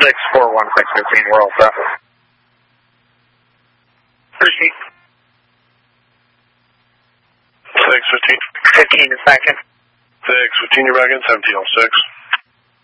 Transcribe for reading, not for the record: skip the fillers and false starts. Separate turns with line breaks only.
641-615, we're all set. Proceed.
615.
15 a second.
615, you're back in 1706.